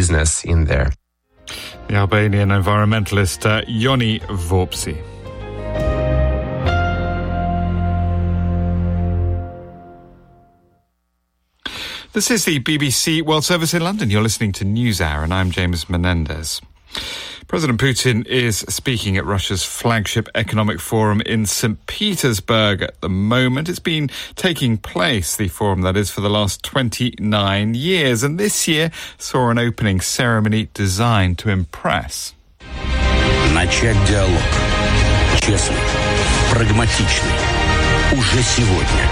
business in there. The Albanian environmentalist Joni Vorpsi. This is the BBC World Service in London. You're listening to NewsHour, and I'm James Menendez. President Putin is speaking at Russia's flagship economic forum in St. Petersburg at the moment. It's been taking place, the forum that is, for the last 29 years, and this year saw an opening ceremony designed to impress. Начать диалог. Честный, прагматичный. Уже сегодня.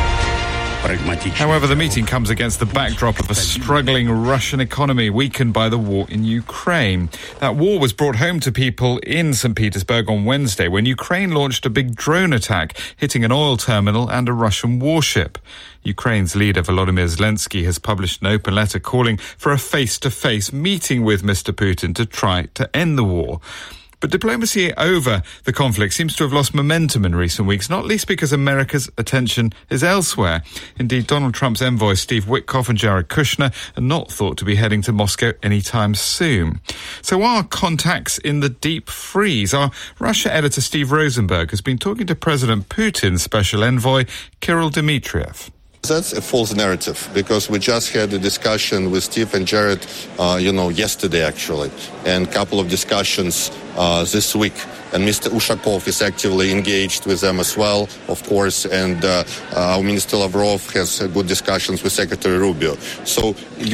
However, the meeting comes against the backdrop of a struggling Russian economy weakened by the war in Ukraine. That war was brought home to people in St. Petersburg on Wednesday when Ukraine launched a big drone attack, hitting an oil terminal and a Russian warship. Ukraine's leader, Volodymyr Zelensky, has published an open letter calling for a face-to-face meeting with Mr. Putin to try to end the war. But diplomacy over the conflict seems to have lost momentum in recent weeks, not least because America's attention is elsewhere. Indeed, Donald Trump's envoys Steve Witkoff and Jared Kushner are not thought to be heading to Moscow anytime soon. So are contacts in the deep freeze? Our Russia editor Steve Rosenberg has been talking to President Putin's special envoy, Kirill Dmitriev. That's a false narrative, because we just had a discussion with Steve and Jared, yesterday actually, and a couple of discussions this week. And Mr. Ushakov is actively engaged with them as well, of course, and our Minister Lavrov has good discussions with Secretary Rubio. So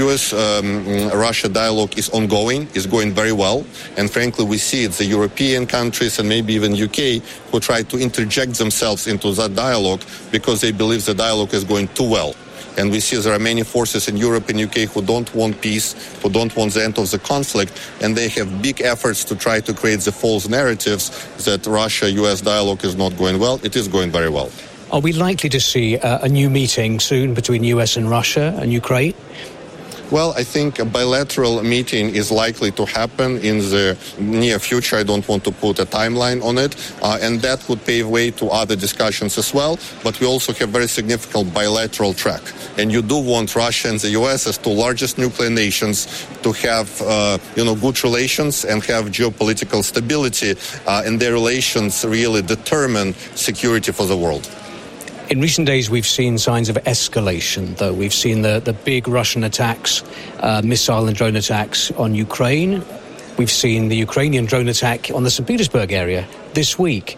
U.S.-Russia dialogue is ongoing, is going very well, and frankly we see it's the European countries and maybe even UK who try to interject themselves into that dialogue because they believe the dialogue is going too well. And we see there are many forces in Europe and UK who don't want peace, who don't want the end of the conflict, and they have big efforts to try to create the false narratives that Russia-US dialogue is not going well. It is going very well. Are we likely to see a new meeting soon between US and Russia and Ukraine? Well, I think a bilateral meeting is likely to happen in the near future. I don't want to put a timeline on it. And that would pave way to other discussions as well. But we also have very significant bilateral track. And you do want Russia and the U.S. as two largest nuclear nations to have, good relations and have geopolitical stability. And their relations really determine security for the world. In recent days, we've seen signs of escalation, though. We've seen the big Russian attacks, missile and drone attacks on Ukraine. We've seen the Ukrainian drone attack on the St. Petersburg area this week.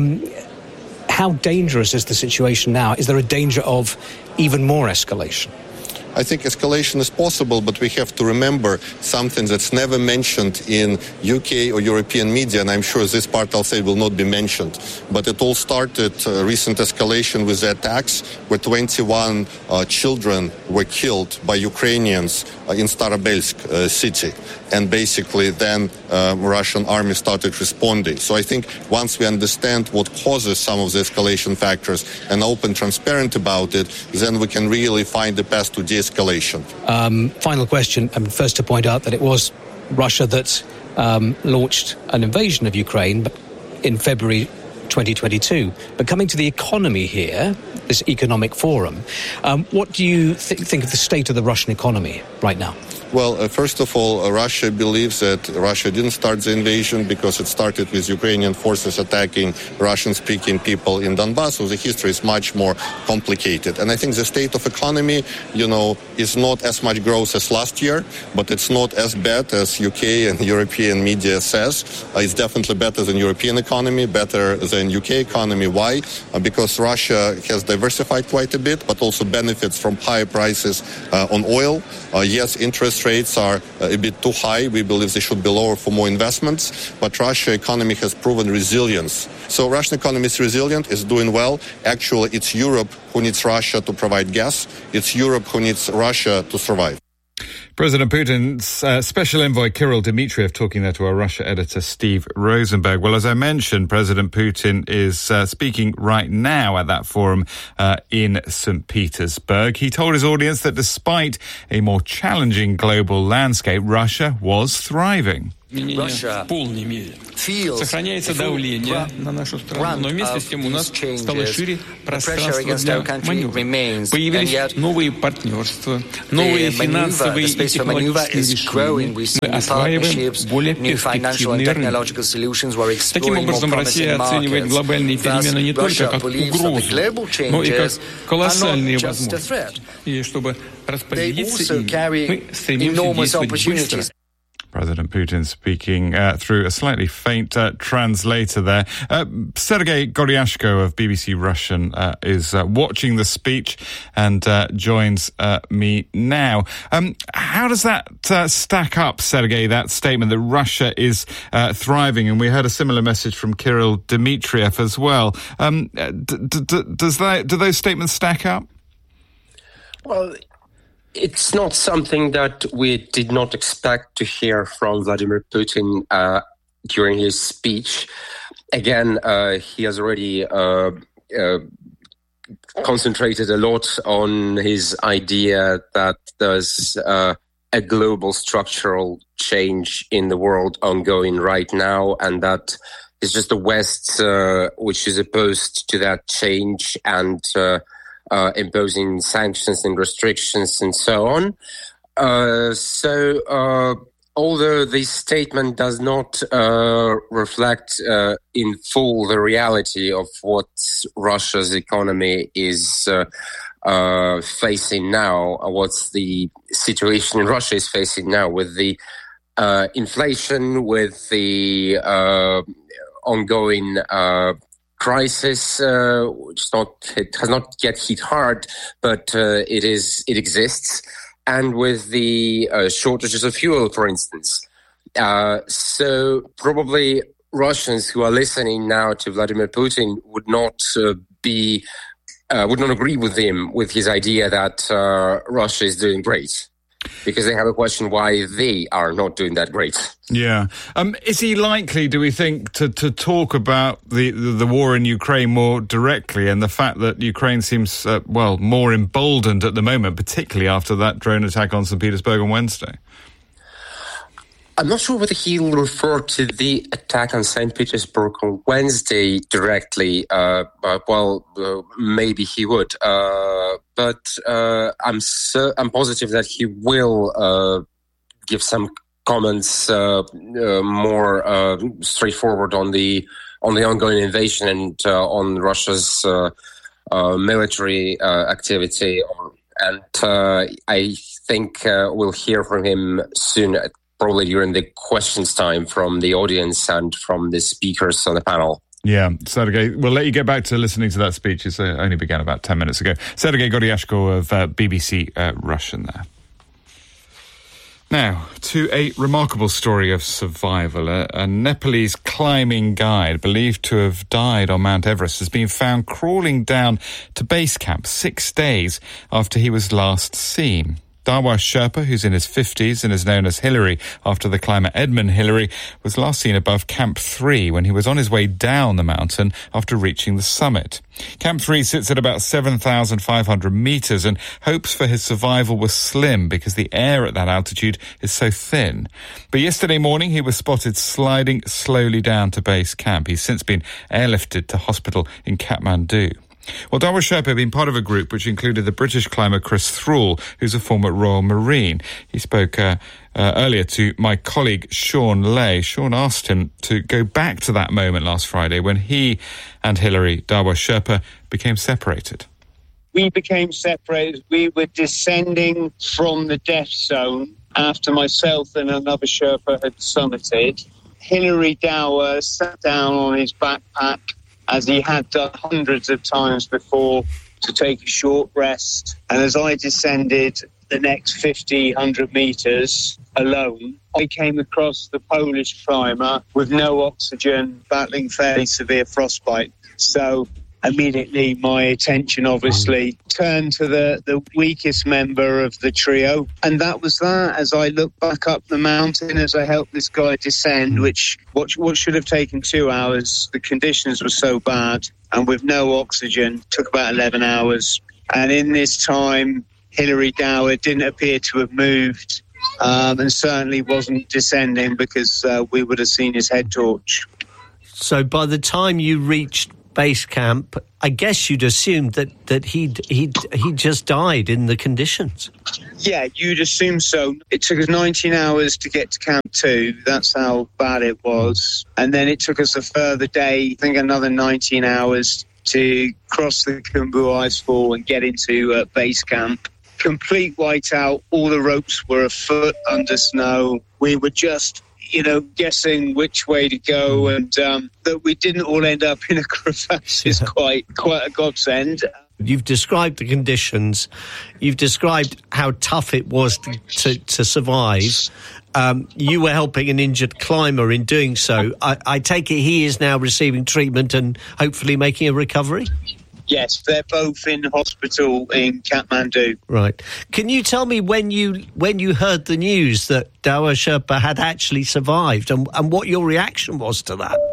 How dangerous is the situation now? Is there a danger of even more escalation? I think escalation is possible, but we have to remember something that's never mentioned in UK or European media, and I'm sure this part I'll say will not be mentioned. But it all started, recent escalation with the attacks where 21 children were killed by Ukrainians in Starobelsk city. And basically then Russian army started responding. So I think once we understand what causes some of the escalation factors and open transparent about it, then we can really find the path to de-escalation. Final question. First to point out that it was Russia that launched an invasion of Ukraine in February 2022. But coming to the economy here, this economic forum, what do you think of the state of the Russian economy right now? Well, first of all, Russia believes that Russia didn't start the invasion because it started with Ukrainian forces attacking Russian-speaking people in Donbass, so the history is much more complicated. And I think the state of economy, is not as much growth as last year, but it's not as bad as UK and European media says. It's definitely better than European economy, better than UK economy. Why? Because Russia has diversified quite a bit, but also benefits from higher prices on oil. Yes, interest rates are a bit too high. We believe they should be lower for more investments. But Russia's economy has proven resilience. So Russian economy is resilient, is doing well. Actually, it's Europe who needs Russia to provide gas. It's Europe who needs Russia to survive. President Putin's special envoy Kirill Dmitriev talking there to our Russia editor Steve Rosenberg. Well, as I mentioned, President Putin is speaking right now at that forum in St. Petersburg. He told his audience that despite a more challenging global landscape, Russia was thriving. Russia сохраняется давление на нашу страну, но вместе с тем у нас стало шире пространство для маневра. Появились новые партнерства, новые финансовые и технологические решения. Мы осваиваем более перспективные рынки. Таким образом, Россия оценивает глобальные перемены не только как угрозу, но и как колоссальные возможности. И чтобы распорядиться ими, мы стремимся действовать быстро. President Putin speaking through a slightly faint translator there. Sergei Goryashko of BBC Russian is watching the speech and joins me now. How does that stack up, Sergei, that statement that Russia is thriving? And we heard a similar message from Kirill Dmitriev as well. Do those statements stack up? Well, it's not something that we did not expect to hear from Vladimir Putin during his speech. Again, he has already concentrated a lot on his idea that there's a global structural change in the world ongoing right now, and that it's just the West which is opposed to that change and imposing sanctions and restrictions and so on. Although this statement does not reflect in full the reality of what Russia's economy is facing now, what's the situation in Russia is facing now with the inflation, with the ongoing crisis, which has not yet hit hard, but it exists, and with the shortages of fuel, for instance. So probably Russians who are listening now to Vladimir Putin would not agree with him, with his idea that Russia is doing great, because they have a question why they are not doing that great. Yeah. Is he likely, do we think, to talk about the war in Ukraine more directly, and the fact that Ukraine seems, more emboldened at the moment, particularly after that drone attack on St. Petersburg on Wednesday? I'm not sure whether he'll refer to the attack on St. Petersburg on Wednesday directly. Maybe he would. But I'm positive that he will give some comments more straightforward on the ongoing invasion and on Russia's military activity. And I think we'll hear from him soon, probably during the questions time from the audience and from the speakers on the panel. Yeah, Sergei, we'll let you get back to listening to that speech. It only began about 10 minutes ago. Sergei Goryashko of BBC Russian there. Now, to a remarkable story of survival. A Nepalese climbing guide believed to have died on Mount Everest has been found crawling down to base camp 6 days after he was last seen. Dawa Sherpa, who's in his 50s and is known as Hillary after the climber Edmund Hillary, was last seen above Camp 3 when he was on his way down the mountain after reaching the summit. Camp 3 sits at about 7,500 metres, and hopes for his survival were slim because the air at that altitude is so thin. But yesterday morning he was spotted sliding slowly down to base camp. He's since been airlifted to hospital in Kathmandu. Well, Dawa Sherpa had been part of a group which included the British climber Chris Thrall, who's a former Royal Marine. He spoke earlier to my colleague Sean Lay. Sean asked him to go back to that moment last Friday when he and Hillary, Dawa Sherpa, became separated. We became separated. We were descending from the death zone after myself and another Sherpa had summited. Hillary Dawa sat down on his backpack, as he had done hundreds of times before, to take a short rest. And as I descended the next 100 metres alone, I came across the Polish climber with no oxygen, battling fairly severe frostbite. So immediately my attention obviously turned to the weakest member of the trio, and that was that. As I looked back up the mountain as I helped this guy descend, which what should have taken 2 hours, the conditions were so bad, and with no oxygen took about 11 hours. And in this time Hillary Dawa didn't appear to have moved. and certainly wasn't descending because we would have seen his head torch. So by the time you reached base camp, I guess you'd assumed that he'd just died in the conditions. Yeah, you'd assume so. It took us 19 hours to get to Camp 2. That's how bad it was. And then it took us a further day, I think another 19 hours to cross the Khumbu Icefall and get into base camp. Complete whiteout. All the ropes were a foot under snow. We were just, guessing which way to go, and that we didn't all end up in a crevasse is quite a godsend. You've described the conditions. You've described how tough it was to survive. You were helping an injured climber in doing so. I take it he is now receiving treatment and hopefully making a recovery? Yes, they're both in hospital in Kathmandu. Right. Can you tell me when you heard the news that Dawa Sherpa had actually survived and what your reaction was to that?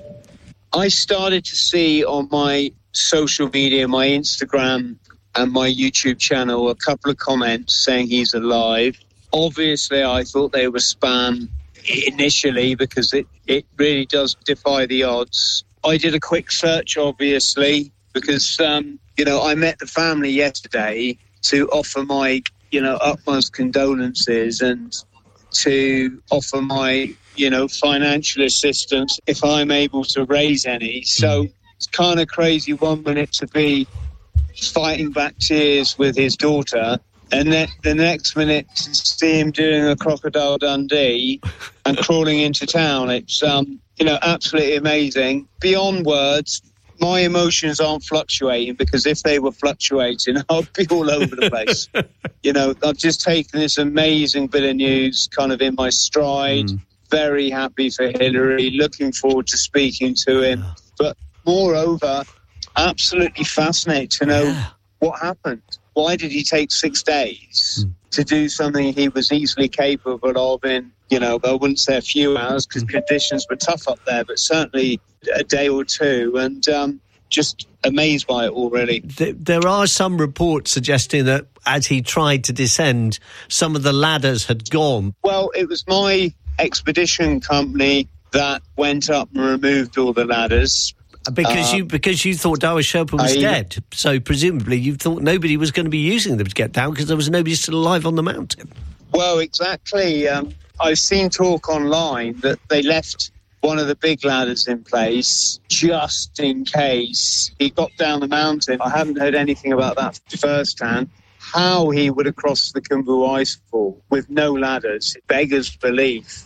I started to see on my social media, my Instagram and my YouTube channel, a couple of comments saying he's alive. Obviously, I thought they were spam initially because it really does defy the odds. I did a quick search, obviously, because, I met the family yesterday to offer my, utmost condolences and to offer my, financial assistance if I'm able to raise any. So it's kind of crazy 1 minute to be fighting back tears with his daughter, and then the next minute to see him doing a Crocodile Dundee and crawling into town. It's, absolutely amazing. Beyond words. My emotions aren't fluctuating, because if they were fluctuating, I'd be all over the place. I've just taken this amazing bit of news kind of in my stride. Very happy for Hillary, looking forward to speaking to him. But moreover, absolutely fascinated to know what happened. Why did he take 6 days to do something he was easily capable of in, I wouldn't say a few hours because conditions were tough up there, but certainly a day or two, and just amazed by it all, really. There are some reports suggesting that as he tried to descend, some of the ladders had gone. Well, it was my expedition company that went up and removed all the ladders. Because you thought Dawa Sherpa was dead, so presumably you thought nobody was going to be using them to get down because there was nobody still alive on the mountain. Well, exactly. I've seen talk online that they left one of the big ladders in place just in case he got down the mountain. I haven't heard anything about that firsthand. How he would have crossed the Khumbu Icefall with no ladders, it beggars belief.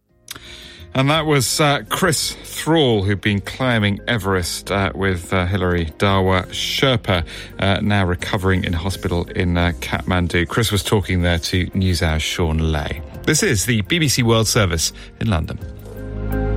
And that was Chris Thrall, who'd been climbing Everest with Hillary Dawa Sherpa, now recovering in hospital in Kathmandu. Chris was talking there to NewsHour's Sean Lay. This is the BBC World Service in London.